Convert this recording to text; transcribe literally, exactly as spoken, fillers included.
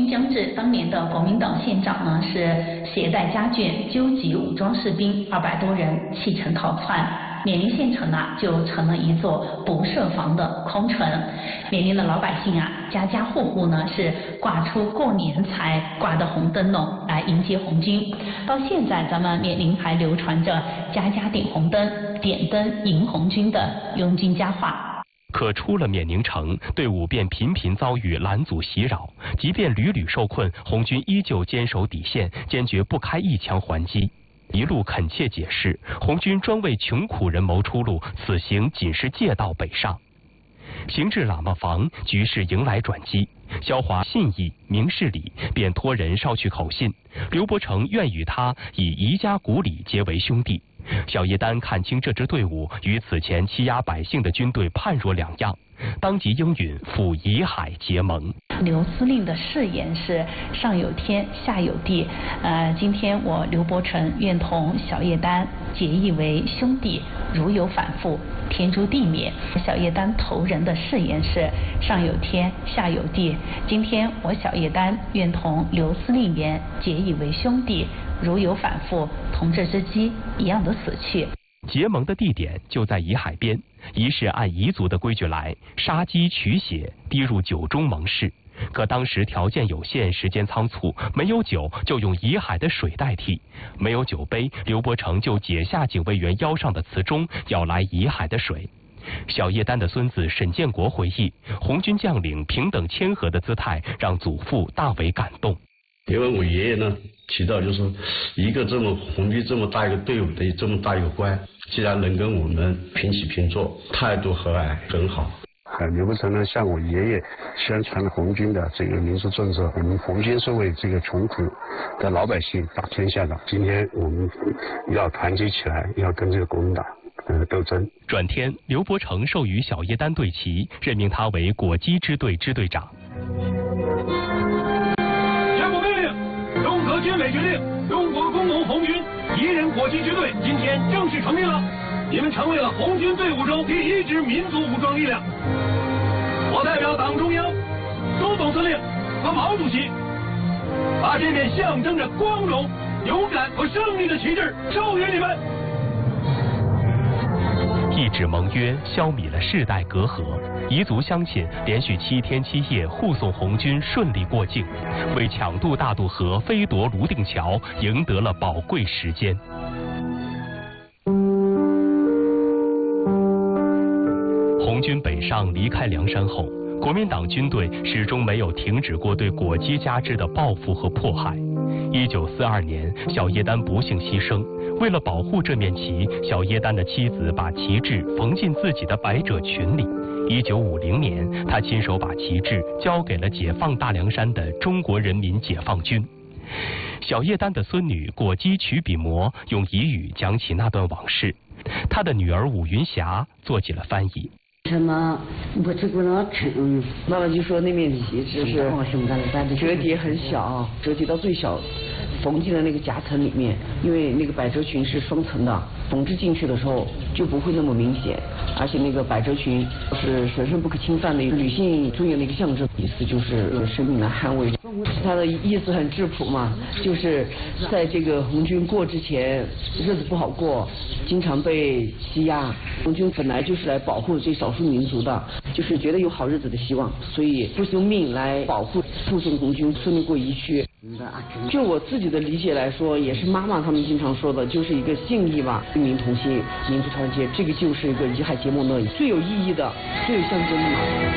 军将至，当年的国民党县长呢是携带家眷纠集武装士兵二百多人弃城逃窜，冕宁县城啊就成了一座不设防的空城。冕宁的老百姓啊，家家户户呢是挂出过年才挂的红灯笼来迎接红军。到现在，咱们冕宁还流传着家家点红灯、点灯迎红军的拥军佳话。 可出了冕宁城，队伍便频频遭遇拦阻袭扰，即便屡屡受困，红军依旧坚守底线，坚决不开一枪还击。一路恳切解释，红军专为穷苦人谋出路，此行仅是借道北上。行至喇嘛房，局势迎来转机。萧华信义明事理，便托人捎去口信，刘伯承愿与他以夷家骨里结为兄弟。小叶丹看清这支队伍与此前欺压百姓的军队判若两样，当即应允赴夷海结盟。 刘司令的誓言是上有天下有地，呃，今天我刘伯承愿同小叶丹结义为兄弟，如有反复，天诛地灭。小叶丹头人的誓言是上有天下有地，今天我小叶丹愿同刘司令言结义为兄弟，如有反复，同这只鸡一样的死去。 结盟的地点就在夷海边，仪式按彝族的规矩来，杀鸡取血，滴入酒中盟誓。可当时条件有限，时间仓促，没有酒就用夷海的水代替，没有酒杯，刘伯承就解下警卫员腰上的瓷钟，要来夷海的水。小叶丹的孙子沈建国回忆，红军将领平等谦和的姿态让祖父大为感动。 因为我爷爷呢提到，就是一个这么红军这么大一个队伍的这么大一个官，既然能跟我们平起平坐，态度和蔼很好。 呃，刘伯承呢向我爷爷宣传了红军的这个民族政策，我们红军是为这个穷苦的老百姓打天下的，今天我们要团结起来，要跟这个国民党呃斗争。 转天，刘伯承授予小叶丹队旗，任命他为果击支队支队长。 综合军委决定，中国工农红军敌人果击支队今天正式成立了，你们成为了红军队伍中第一支民族武装力量。我代表党中央、周总司令和毛主席，把这面象征着光荣、勇敢和胜利的旗帜授予你们。 一纸盟约消弭了世代隔阂，彝族乡亲连续七天七夜护送红军顺利过境，为抢渡大渡河、飞夺泸定桥赢得了宝贵时间。红军北上离开梁山后，国民党军队始终没有停止过对果击家支的报复和迫害。一九四二年，小叶丹不幸牺牲。为了保护这面旗，小叶丹的妻子把旗帜缝进自己的百褶裙里。一九五零年，他亲手把旗帜交给了解放大凉山的中国人民解放军。小叶丹的孙女果击曲笔魔用彝语讲起那段往事，他的女儿武云霞做起了翻译。 什么？我这个老称， 妈妈就说那面旗帜是折叠很小，折叠到最小。缝进了那个夹层里面，因为那个百褶裙是双层的，缝制进去的时候就不会那么明显，而且那个百褶裙是神圣不可侵犯的女性尊严的一个象征，意思就是用生命来捍卫。它的意思很质朴嘛，就是在这个红军过之前，日子不好过，经常被欺压。红军本来就是来保护这少数民族的，就是觉得有好日子的希望，所以不惜用命来保护护送红军顺利过疫区。就我自己的理解来说，也是妈妈他们经常说的，就是一个信义吧，民民同心，民族团结，这个就是一个夷海结盟的最有意义的、最有象征的。